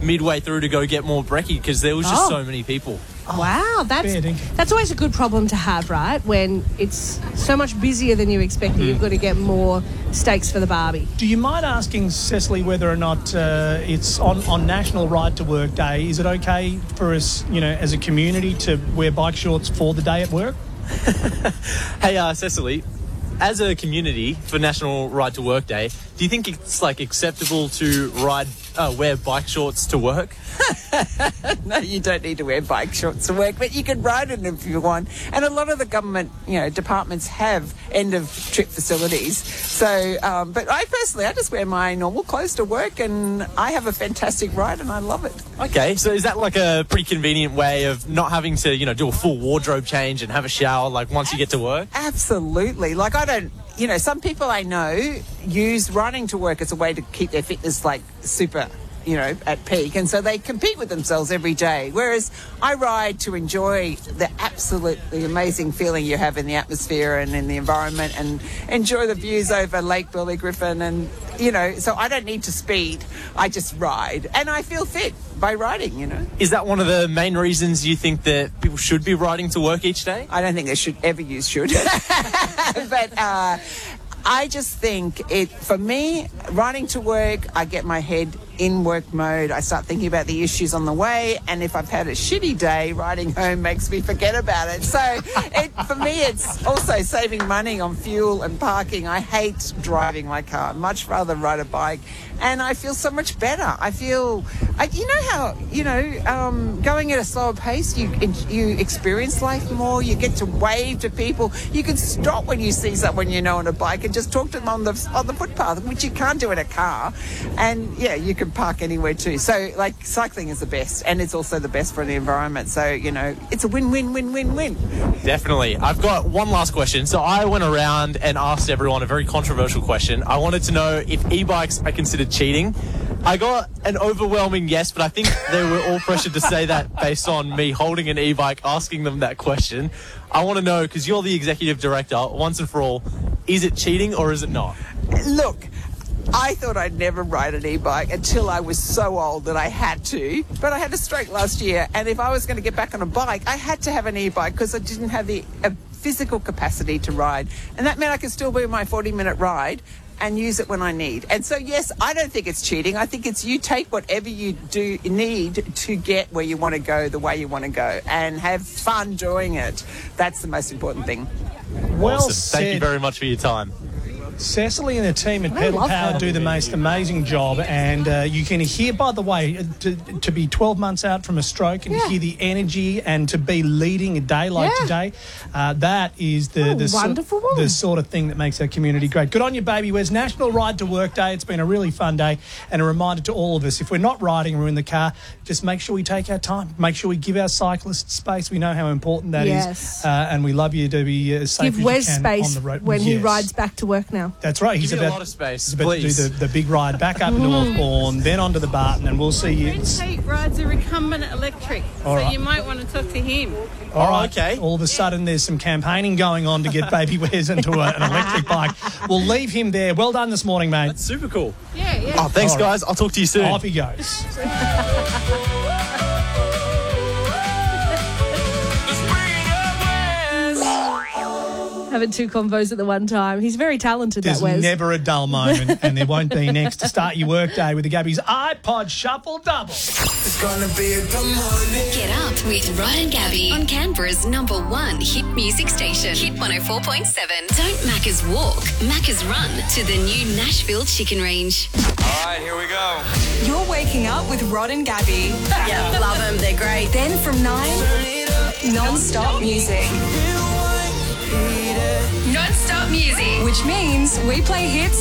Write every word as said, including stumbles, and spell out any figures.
midway through to go get more brekkie because there was just Oh. so many people. Wow, that's fair dinkum. that's always a good problem to have, right? When it's so much busier than you expected, you've got to get more steaks for the barbie. Do you mind asking Cecily whether or not uh, it's on, on National Ride to Work Day? Is it okay for us, you know, as a community to wear bike shorts for the day at work? Hey, uh, Cecily, as a community for National Ride to Work Day, do you think it's like acceptable to ride, uh, wear bike shorts to work? No, you don't need to wear bike shorts to work, but you can ride in them if you want. And a lot of the government, you know, departments have end-of-trip facilities. So, um, but I personally, I just wear my normal clothes to work, and I have a fantastic ride, and I love it. Okay, so is that like a pretty convenient way of not having to, you know, do a full wardrobe change and have a shower, like, once you get to work? Absolutely. Like, I don't, you know, some people I know use riding to work as a way to keep their fitness, like, super, you know, at peak, and so they compete with themselves every day, whereas I ride to enjoy the absolutely amazing feeling you have in the atmosphere and in the environment, and enjoy the views over Lake Burley Griffin, and, you know, so I don't need to speed, I just ride, and I feel fit by riding, you know. Is that one of the main reasons you think that people should be riding to work each day? I don't think they should ever use should. But uh, I just think it, for me, riding to work, I get my head in work mode. I start thinking about the issues on the way, and if I've had a shitty day, riding home makes me forget about it. So it, for me, it's also saving money on fuel and parking. I hate driving my car. I'd much rather ride a bike, and I feel so much better. I feel, I, you know how, you know, um, going at a slower pace, you you experience life more. You get to wave to people. You can stop when you see someone you know on a bike and just talk to them on the on the footpath, which you can't do in a car. And yeah, you can park anywhere too. So like, cycling is the best, and it's also the best for the environment. So, you know, it's a win-win-win-win-win. Definitely. I've got one last question. So I went around and asked everyone a very controversial question. I wanted to know if e-bikes are considered cheating. I got an overwhelming yes, but I think they were all pressured to say that based on me holding an e-bike, asking them that question. I want to know, because you're the executive director, once and for all, is it cheating or is it not? Look, I thought I'd never ride an e-bike until I was so old that I had to. But I had a stroke last year, and if I was going to get back on a bike, I had to have an e-bike because I didn't have the uh, physical capacity to ride. And that meant I could still do my forty-minute ride and use it when I need. And so, yes, I don't think it's cheating. I think it's you take whatever you do need to get where you want to go, the way you want to go, and have fun doing it. That's the most important thing. Well Awesome. said. Thank you very much for your time. Cecily and the team at I Pedal love Power that. do the most amazing job, and uh, you can hear, by the way, to, to be twelve months out from a stroke and Yeah. to hear the energy and to be leading a day like Yeah. today, uh, that is the What a the, so- wonderful woman. the sort of thing that makes our community great. Good on you, baby. Where's National Ride to Work Day? It's been a really fun day, and a reminder to all of us, if we're not riding or in the car, just make sure we take our time. Make sure we give our cyclists space. We know how important that is, Yes. uh, and we love you to be as safe Give as Wes you can space on the road. when he Yes. rides back to work now. That's right. He's Give me a about, lot of space, he's about please. to do the, the big ride back up Northbourne, then onto the Barton, and we'll see you. Friend Pete rides a recumbent electric, All so right. you might want to talk to him. All right. okay. All of a sudden, there's some campaigning going on to get Baby Wes into a, an electric bike. We'll leave him there. Well done this morning, mate. That's super cool. Yeah, yeah. Oh, thanks, All right. guys. I'll talk to you soon. Off he goes. Having two convos at the one time. He's very talented, There's that Wes. never a dull moment, and there won't be next to start your workday with the Gabby's iPod Shuffle Double. It's gonna be a good morning. Get up with Rod and Gabby on Canberra's number one hit music station, Hit one oh four point seven. Don't Macca's walk, Macca's run to the new Nashville Chicken Range. All right, here we go. You're waking up with Rod and Gabby. Yeah, love them. They're great. Then from nine, non-stop music. Non-stop music. Which means we play hits